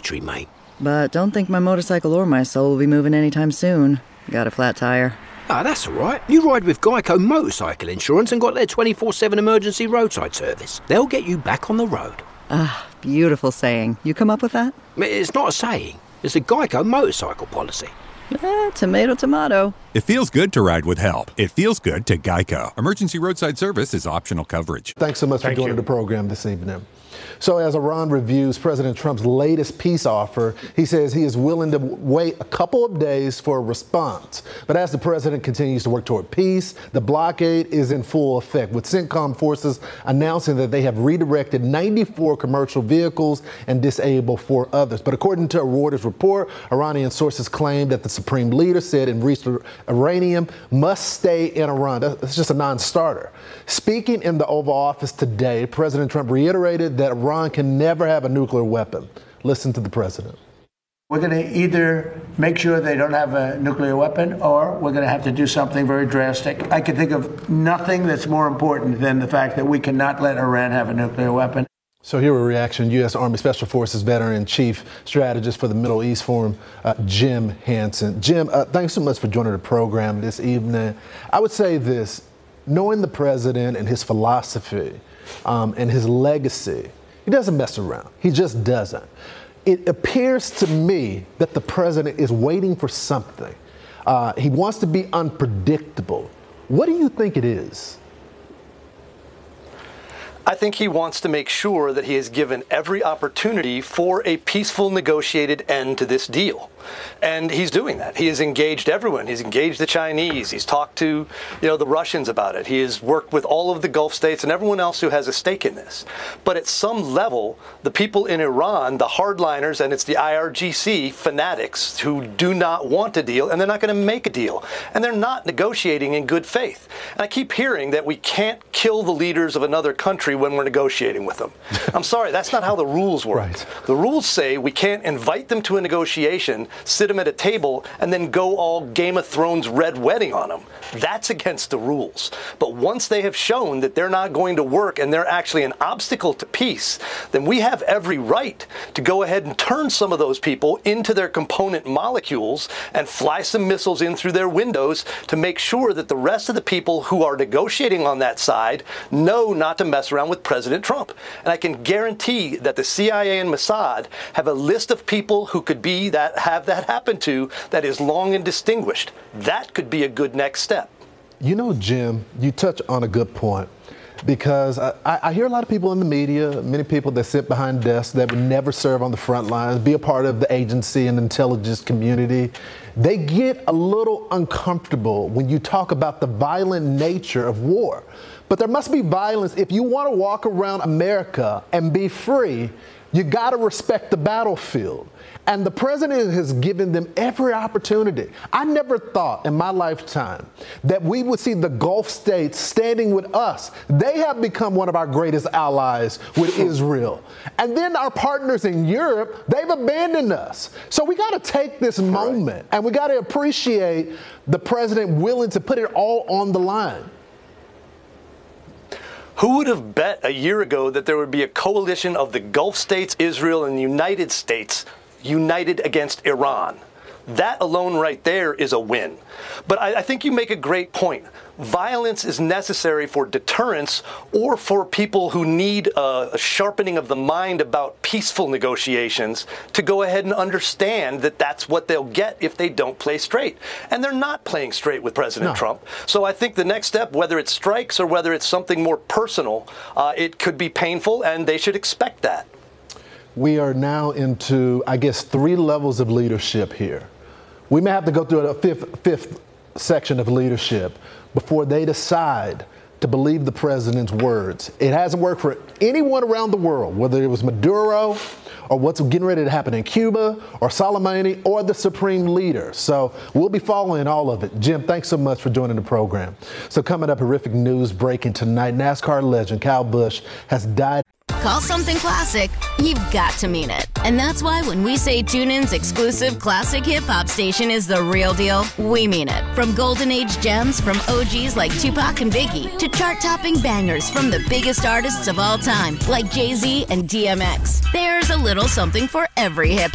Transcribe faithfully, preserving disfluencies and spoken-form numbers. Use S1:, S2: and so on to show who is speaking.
S1: military, mate.
S2: But don't think my motorcycle or my soul will be moving anytime soon. Got a flat tire.
S1: Ah, that's all right. You ride with Geico Motorcycle Insurance and got their twenty-four seven emergency roadside service. They'll get you back on the road.
S2: Ah, beautiful saying. You come up with that?
S1: It's not a saying. It's a Geico motorcycle policy.
S2: Eh, tomato, tomato.
S3: It feels good to ride with help. It feels good to Geico. Emergency roadside service is optional coverage.
S4: Thanks so much
S5: Thank
S4: for joining
S5: you.
S4: the program this evening. So as Iran reviews President Trump's latest peace offer, he says he is willing to wait a couple of days for a response. But as the president continues to work toward peace, the blockade is in full effect, with CENTCOM forces announcing that they have redirected ninety-four commercial vehicles and disabled four others. But according to a Reuters report, Iranian sources claim that the supreme leader said enriched uranium must stay in Iran. That's just a non-starter. Speaking in the Oval Office today, President Trump reiterated that Iran can never have a nuclear weapon. Listen to the president.
S6: We're going to either make sure they don't have a nuclear weapon, or we're going to have to do something very drastic. I can think of nothing that's more important than the fact that we cannot let Iran have a nuclear weapon.
S4: So here a reaction, U S. Army Special Forces veteran and chief strategist for the Middle East Forum, uh, Jim Hansen. Jim, uh, thanks so much for joining the program this evening. I would say this, knowing the president and his philosophy um, and his legacy, he doesn't mess around. He just doesn't. It appears to me that the president is waiting for something. Uh, he wants to be unpredictable. What do you think it is?
S7: I think he wants to make sure that he is given every opportunity for a peaceful negotiated end to this deal. And he's doing that. He has engaged everyone. He's engaged the Chinese. He's talked to, you know, the Russians about it. He has worked with all of the Gulf states and everyone else who has a stake in this. But at some level, the people in Iran, the hardliners, and it's the I R G C fanatics who do not want a deal, and they're not going to make a deal. And they're not negotiating in good faith. And I keep hearing that we can't kill the leaders of another country when we're negotiating with them. I'm sorry, that's not how the rules work. Right. The rules say we can't invite them to a negotiation, sit them at a table, and then go all Game of Thrones red wedding on them. That's against the rules. But once they have shown that they're not going to work and they're actually an obstacle to peace, then we have every right to go ahead and turn some of those people into their component molecules and fly some missiles in through their windows to make sure that the rest of the people who are negotiating on that side know not to mess around with President Trump. And I can guarantee that the C I A and Mossad have a list of people who could be that have that happen to that is long and distinguished. That could be a good next step.
S4: You know, Jim, you touch on a good point, because I, I hear a lot of people in the media, many people that sit behind desks that would never serve on the front lines, be a part of the agency and intelligence community. They get a little uncomfortable when you talk about the violent nature of war. But there must be violence. If you want to walk around America and be free, you got to respect the battlefield. And the president has given them every opportunity. I never thought in my lifetime that we would see the Gulf states standing with us. They have become one of our greatest allies with Israel. And then our partners in Europe, they've abandoned us. So we got to take this moment and we got to appreciate the president willing to put it all on the line.
S7: Who would have bet a year ago that there would be a coalition of the Gulf states, Israel, and the United States united against Iran? That alone right there is a win. But I, I think you make a great point. Violence is necessary for deterrence or for people who need a, a sharpening of the mind about peaceful negotiations to go ahead and understand that that's what they'll get if they don't play straight. And they're not playing straight with President
S4: No.
S7: Trump. So I think the next step, whether it's strikes or whether it's something more personal, uh, it could be painful, and they should expect that.
S4: We are now into, I guess, three levels of leadership here. We may have to go through a fifth, fifth section of leadership before they decide to believe the president's words. It hasn't worked for anyone around the world, whether it was Maduro or what's getting ready to happen in Cuba or Soleimani or the supreme leader. So we'll be following all of it. Jim, thanks so much for joining the program. So coming up, horrific news breaking tonight. NASCAR legend Kyle Busch has died.
S8: Call something classic, you've got to mean it. And that's why when we say TuneIn's exclusive classic hip-hop station is the real deal, we mean it. From golden age gems from O Gs like Tupac and Biggie to chart-topping bangers from the biggest artists of all time like Jay-Z and D M X. There's a little something for every hip